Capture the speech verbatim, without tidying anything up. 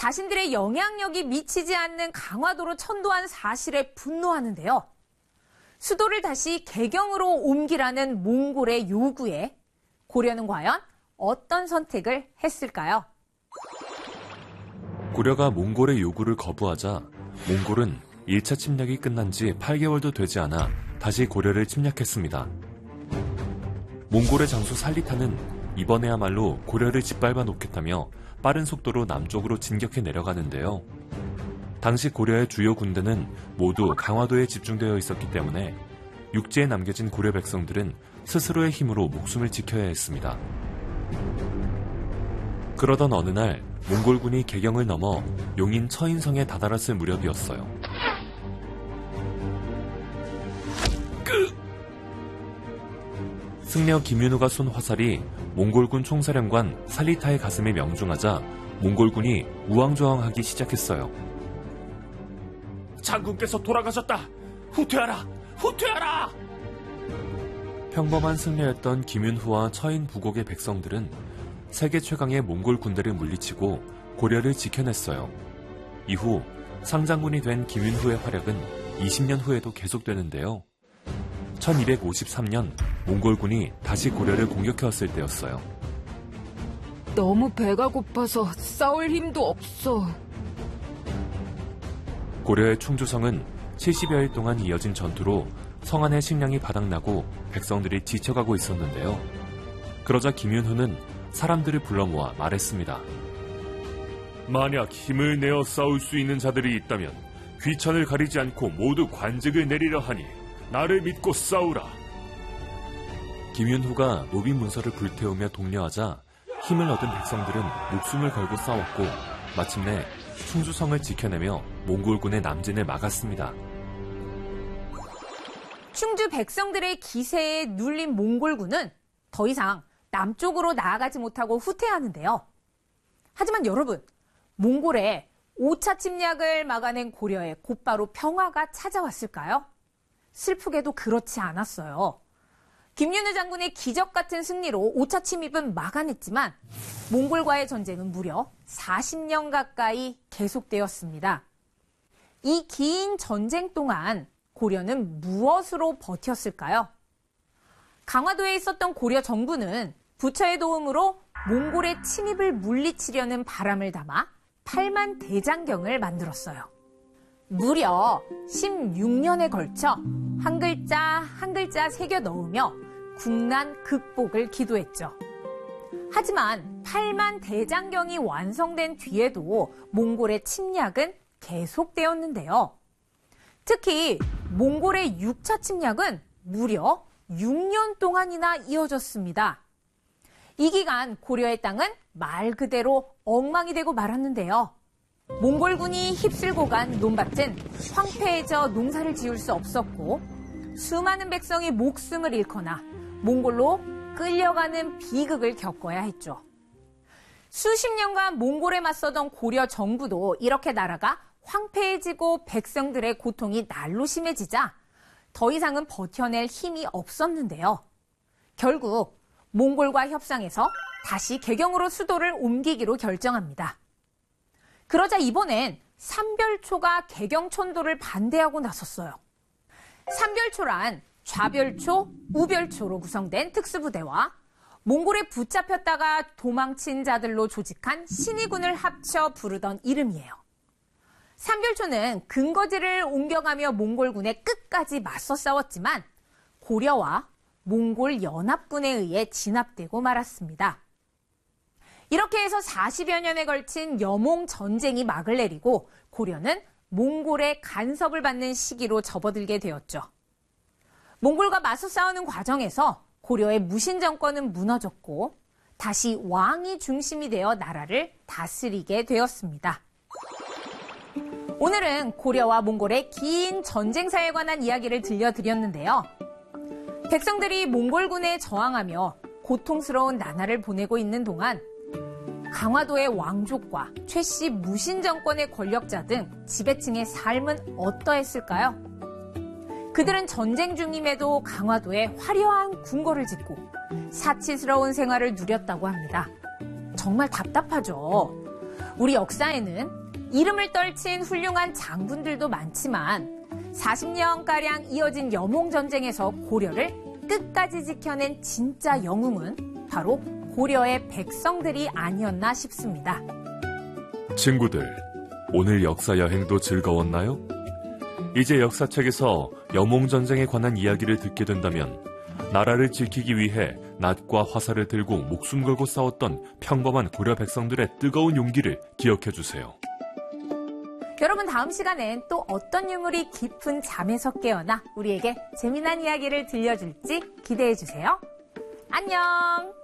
자신들의 영향력이 미치지 않는 강화도로 천도한 사실에 분노하는데요. 수도를 다시 개경으로 옮기라는 몽골의 요구에 고려는 과연 어떤 선택을 했을까요? 고려가 몽골의 요구를 거부하자 몽골은 일 차 침략이 끝난 지 팔 개월도 되지 않아 다시 고려를 침략했습니다. 몽골의 장수 살리타는 이번에야말로 고려를 짓밟아 놓겠다며 빠른 속도로 남쪽으로 진격해 내려가는데요. 당시 고려의 주요 군대는 모두 강화도에 집중되어 있었기 때문에 육지에 남겨진 고려 백성들은 스스로의 힘으로 목숨을 지켜야 했습니다. 그러던 어느 날 몽골군이 개경을 넘어 용인 처인성에 다다랐을 무렵이었어요. 승려 김윤우가 쏜 화살이 몽골군 총사령관 살리타의 가슴에 명중하자 몽골군이 우왕좌왕하기 시작했어요. 장군께서 돌아가셨다! 후퇴하라! 후퇴하라! 평범한 승려였던 김윤후와 처인 부곡의 백성들은 세계 최강의 몽골 군대를 물리치고 고려를 지켜냈어요. 이후 상장군이 된 김윤후의 활약은 이십 년 후에도 계속되는데요. 천이백오십삼 년 몽골군이 다시 고려를 공격해왔을 때였어요. 너무 배가 고파서 싸울 힘도 없어. 고려의 충주성은 칠십여일 동안 이어진 전투로 성 안의 식량이 바닥나고 백성들이 지쳐가고 있었는데요. 그러자 김윤후는 사람들을 불러 모아 말했습니다. 만약 힘을 내어 싸울 수 있는 자들이 있다면 귀천을 가리지 않고 모두 관직을 내리려 하니 나를 믿고 싸우라. 김윤후가 노빈 문서를 불태우며 독려하자 힘을 얻은 백성들은 목숨을 걸고 싸웠고 마침내 충주성을 지켜내며 몽골군의 남진을 막았습니다. 충주 백성들의 기세에 눌린 몽골군은 더 이상 남쪽으로 나아가지 못하고 후퇴하는데요. 하지만 여러분, 몽골의 오 차 침략을 막아낸 고려에 곧바로 평화가 찾아왔을까요? 슬프게도 그렇지 않았어요. 김윤우 장군의 기적 같은 승리로 오 차 침입은 막아냈지만 몽골과의 전쟁은 무려 사십 년 가까이 계속되었습니다. 이 긴 전쟁 동안 고려는 무엇으로 버텼을까요? 강화도에 있었던 고려 정부는 부처의 도움으로 몽골의 침입을 물리치려는 바람을 담아 팔만 대장경을 만들었어요. 무려 십육 년에 걸쳐 한 글자 한 글자 새겨 넣으며 국난 극복을 기도했죠. 하지만 팔만 대장경이 완성된 뒤에도 몽골의 침략은 계속되었는데요. 특히 몽골의 육 차 침략은 무려 육 년 동안이나 이어졌습니다. 이 기간 고려의 땅은 말 그대로 엉망이 되고 말았는데요. 몽골군이 휩쓸고 간 논밭은 황폐해져 농사를 지을 수 없었고 수많은 백성이 목숨을 잃거나 몽골로 끌려가는 비극을 겪어야 했죠. 수십 년간 몽골에 맞서던 고려 정부도 이렇게 나라가 황폐해지고 백성들의 고통이 날로 심해지자 더 이상은 버텨낼 힘이 없었는데요. 결국 몽골과 협상해서 다시 개경으로 수도를 옮기기로 결정합니다. 그러자 이번엔 삼별초가 개경천도를 반대하고 나섰어요. 삼별초란 좌별초, 우별초로 구성된 특수부대와 몽골에 붙잡혔다가 도망친 자들로 조직한 신의군을 합쳐 부르던 이름이에요. 삼별초는 근거지를 옮겨가며 몽골군에 끝까지 맞서 싸웠지만 고려와 몽골 연합군에 의해 진압되고 말았습니다. 이렇게 해서 사십여 년에 걸친 여몽 전쟁이 막을 내리고 고려는 몽골의 간섭을 받는 시기로 접어들게 되었죠. 몽골과 맞서 싸우는 과정에서 고려의 무신 정권은 무너졌고 다시 왕이 중심이 되어 나라를 다스리게 되었습니다. 오늘은 고려와 몽골의 긴 전쟁사에 관한 이야기를 들려드렸는데요. 백성들이 몽골군에 저항하며 고통스러운 나날을 보내고 있는 동안 강화도의 왕족과 최씨 무신 정권의 권력자 등 지배층의 삶은 어떠했을까요? 그들은 전쟁 중임에도 강화도에 화려한 궁궐을 짓고 사치스러운 생활을 누렸다고 합니다. 정말 답답하죠. 우리 역사에는 이름을 떨친 훌륭한 장군들도 많지만 사십 년가량 이어진 여몽전쟁에서 고려를 끝까지 지켜낸 진짜 영웅은 바로 고려의 백성들이 아니었나 싶습니다. 친구들, 오늘 역사 여행도 즐거웠나요? 이제 역사책에서 여몽전쟁에 관한 이야기를 듣게 된다면 나라를 지키기 위해 낫과 화살을 들고 목숨 걸고 싸웠던 평범한 고려 백성들의 뜨거운 용기를 기억해 주세요. 여러분, 다음 시간엔 또 어떤 유물이 깊은 잠에서 깨어나 우리에게 재미난 이야기를 들려줄지 기대해 주세요. 안녕!